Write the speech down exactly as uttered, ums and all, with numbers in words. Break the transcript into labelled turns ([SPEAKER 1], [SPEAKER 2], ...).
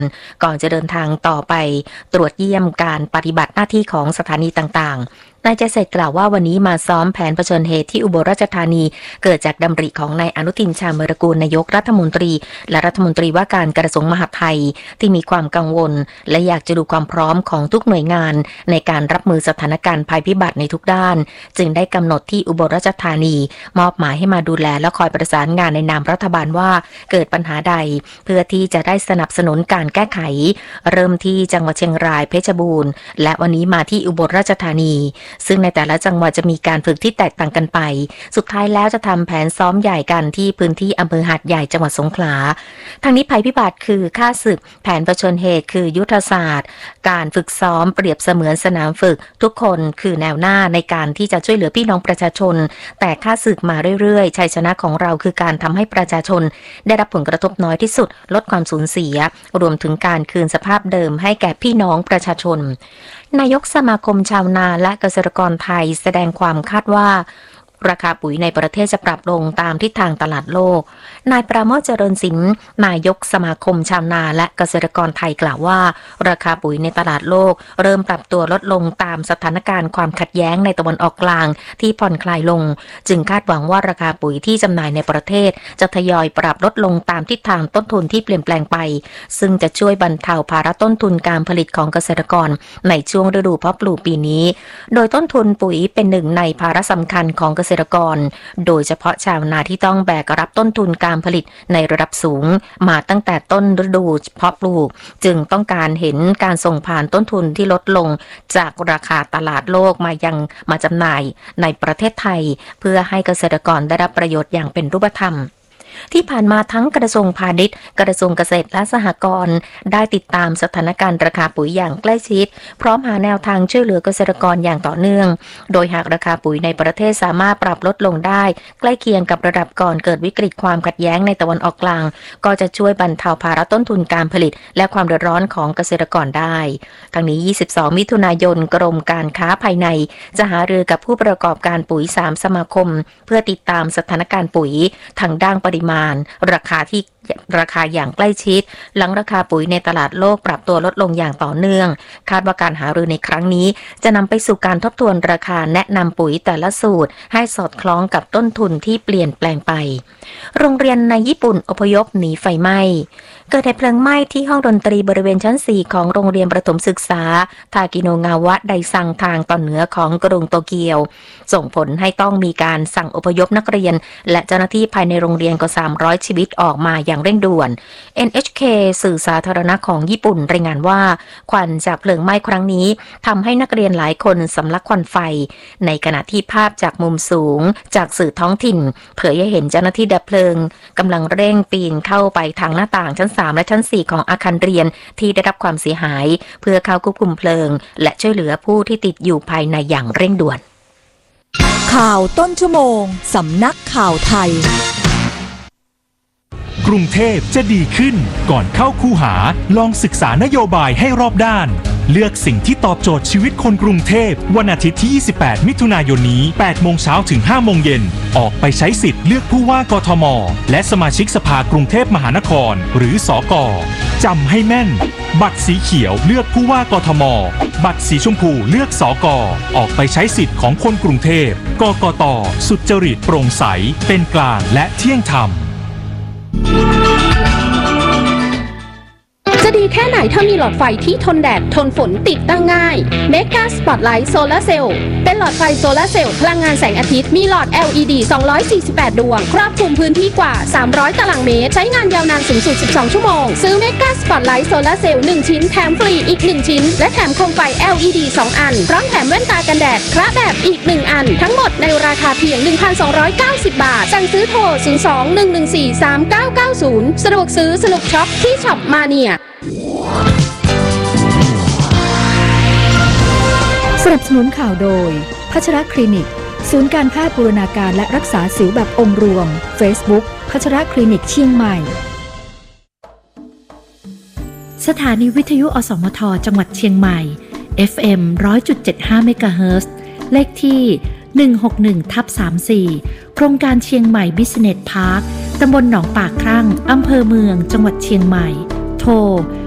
[SPEAKER 1] ก่อนจะเดินทางต่อไปตรวจเยี่ยมการปฏิบัติหน้าที่ของสถานีต่างๆนายเจษฎกล่าวว่าวันนี้มาซ้อมแผนเผชิญเหตุที่อุบลราชธานีเกิดจากดำริของนายอนุทินชาญวิรากูลนายกรัฐมนตรีและรัฐมนตรีว่าการกระทรวงมหาดไทยที่มีความกังวลและอยากจะดูความพร้อมของทุกหน่วยงานในการรับมือสถานการณ์ภัยพิบัติในทุกด้านจึงได้กำหนดที่อุบลราชธานีมอบหมายให้มาดูแลและคอยประสานงานในนามรัฐบาลว่าเกิดปัญหาใดเพื่อที่จะได้สนับสนุนการแก้ไขเริ่มที่จังหวัดเชียงรายเพชรบูรณ์และวันนี้มาที่อุบลราชธานีซึ่งในแต่ละจังหวัดจะมีการฝึกที่แตกต่างกันไปสุดท้ายแล้วจะทำแผนซ้อมใหญ่กันที่พื้นที่อำเภอหาดใหญ่จังหวัดสงขลาทางนี้ภัยพิบัติคือฆ่าศึกแผนเผชิญเหตุคือยุทธศาสตร์การฝึกซ้อมเปรียบเสมือนสนามฝึกทุกคนคือแนวหน้าในการที่จะช่วยเหลือพี่น้องประชาชนแต่ฆ่าศึกมาเรื่อยๆชัยชนะของเราคือการทำให้ประชาชนได้รับผลกระทบน้อยที่สุดลดความสูญเสียรวมถึงการคืนสภาพเดิมให้แก่พี่น้องประชาชนนายกสมาคมชาวนาและเกษตรกรไทยแสดงความคาดว่าราคาปุ๋ยในประเทศจะปรับลงตามทิศทางตลาดโลกนายปราโมช เจริญสินนายกสมาคมชาวนาและเกษตรกรไทยกล่าวว่าราคาปุ๋ยในตลาดโลกเริ่มปรับตัวลดลงตามสถานการณ์ความขัดแย้งในตะวันออกกลางที่ผ่อนคลายลงจึงคาดหวังว่าราคาปุ๋ยที่จำหน่ายในประเทศจะทยอยปรับลดลงตามทิศทางต้นทุนที่เปลี่ยนแปลงไปซึ่งจะช่วยบรรเทาภาระต้นทุนการผลิตของเกษตรกรในช่วงฤดูเพาะปลูกปีนี้โดยต้นทุนปุ๋ยเป็นหนึ่งในภาระสำคัญของเกษตรกรโดยเฉพาะชาวนาที่ต้องแบกรับต้นทุนการผลิตในระดับสูงมาตั้งแต่ต้นฤดูเพาะปลูกจึงต้องการเห็นการส่งผ่านต้นทุนที่ลดลงจากราคาตลาดโลกมายังมาจำหน่ายในประเทศไทยเพื่อให้เกษตรกรได้รับประโยชน์อย่างเป็นรูปธรรมที่ผ่านมาทั้งกระทรวงพาณิชย์กระทรวงเกษตรและสหกรณ์ได้ติดตามสถานการณ์ราคาปุ๋ยอย่างใกล้ชิดพร้อมหาแนวทางช่วยเหลือเกษตรกรอย่างต่อเนื่องโดยหากราคาปุ๋ยในประเทศสามารถปรับลดลงได้ใกล้เคียงกับระดับก่อนเกิดวิกฤตความขัดแย้งในตะวันออกกลางก็จะช่วยบรรเทาภาระต้นทุนการผลิตและความเดือดร้อนของเกษตรกรได้ทั้งนี้ยี่สิบสองมิถุนายนกรมการค้าภายในจะหารือกับผู้ประกอบการปุ๋ยสามสมาคมเพื่อติดตามสถานการณ์ปุ๋ยทางด้านปริมาณราคาที่ราคาอย่างใกล้ชิดหลังราคาปุ๋ยในตลาดโลกปรับตัวลดลงอย่างต่อเนื่องคาดว่าการหารือในครั้งนี้จะนำไปสู่การทบทวนราคาแนะนำปุ๋ยแต่ละสูตรให้สอดคล้องกับต้นทุนที่เปลี่ยนแปลงไปโรงเรียนในญี่ปุ่นอพยพหนีไฟไหม้เกิดเหตุเพลิงไหม้ที่ห้องดนตรีบริเวณชั้นสี่ของโรงเรียนประถมศึกษาทากิโนงาวะไดซังทางตอนเหนือของกรุงโตเกียวส่งผลให้ต้องมีการสั่งอพยพนักเรียนและเจ้าหน้าที่ภายในโรงเรียนกว่าสามร้อยชีวิตออกมาอย่างเร่งด่วน เอ็น เอช เค สื่อสาธารณะของญี่ปุ่นรายงานว่าควันจากเพลิงไหม้ครั้งนี้ทำให้นักเรียนหลายคนสำลักควันไฟในขณะที่ภาพจากมุมสูงจากสื่อท้องถิ่นเผยให้เห็นเจ้าหน้าที่ดับเพลิงกำลังเร่งปีนเข้าไปทางหน้าต่างชั้นสามและชั้นสี่ของอาคารเรียนที่ได้รับความเสียหายเพื่อเข้าควบคุมเพลิงและช่วยเหลือผู้ที่ติดอยู่ภายในอย่างเร่งด่วน
[SPEAKER 2] ข่าวต้นชั่วโมงสำนักข่าวไทย
[SPEAKER 3] กรุงเทพจะดีขึ้นก่อนเข้าคูหาลองศึกษานโยบายให้รอบด้านเลือกสิ่งที่ตอบโจทย์ชีวิตคนกรุงเทพวันอาทิตย์ที่ยี่สิบแปดมิถุนายนนี้แปดโมงเช้าถึงห้าโมงเย็นออกไปใช้สิทธิ์เลือกผู้ว่ากทมและสมาชิกสภากรุงเทพมหานครหรือสก.จำให้แม่นบัตรสีเขียวเลือกผู้ว่ากทมบัตรสีชมพูเลือกสก.ออกไปใช้สิทธิ์ของคนกรุงเทพกกต.สุจริตโปร่งใสเป็นกลางและเที่ยงธรรม
[SPEAKER 4] จะดีแค่ไหนถ้ามีหลอดไฟที่ทนแดดทนฝนติดตั้งง่าย Mega Spotlight Solar Cell เป็นหลอดไฟโซลาร์เซลล์พลังงานแสงอาทิตย์มีหลอด แอล อี ดี สองร้อยสี่สิบแปดดวงครอบคลุมพื้นที่กว่าสามร้อยตารางเมตรใช้งานยาวนานสูงสุดสิบสองชั่วโมงซื้อ Mega Spotlight Solar Cell หนึ่งชิ้นแถมฟรีอีกหนึ่งชิ้นและแถมโคมไฟ แอล อี ดี สองอันพร้อมแถมแว่นตากันแดดพระแบบอีกหนึ่งอันทั้งหมดในราคาเพียง หนึ่งพันสองร้อยเก้าสิบ บาทสั่งซื้อโทรศูนย์ สอง หนึ่ง หนึ่ง สี่ สาม เก้า เก้า ศูนย์สะดวกซื้อสนุกช็อปที่ช็อปมาเนีย
[SPEAKER 2] สนับสนุนข่าวโดยพัชรคลินิกศูนย์การแพทย์บูรณาการและรักษาสิวแบบองค์รวม Facebook พัชรคลินิกเชียงใหม่สถานีวิทยุอสมทจังหวัดเชียงใหม่ เอฟ เอ็ม หนึ่งร้อยจุดเจ็ดห้า เมกะเฮิรตซ์เลขที่ หนึ่ง หก หนึ่ง ทับ สามสี่ โครงการเชียงใหม่บิสเนสพาร์คตำบลหนองปากครั่งอำเภอเมืองจังหวัดเชียงใหม่โทร